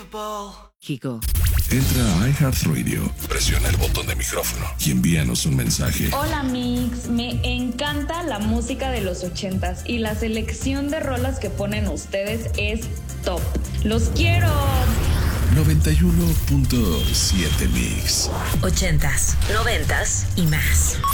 Kiko. Entra a iHeartRadio, presiona el botón de micrófono y envíanos un mensaje. Hola Mix, me encanta la música de los 80s y la selección de rolas que ponen ustedes es top. ¡Los quiero! 91.7 Mix. 80s, 90s y más.